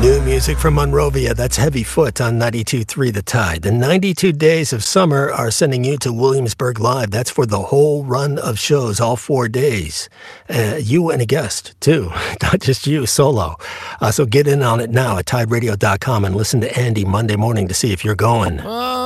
New music from Monrovia, that's Heavy Foot on 92.3 The Tide. The 92 Days of Summer are sending you to Williamsburg Live. That's for the whole run of shows, all 4 days. You and a guest, too, not just you, solo. So get in on it now at TideRadio.com and listen to Andy Monday morning to see if you're going.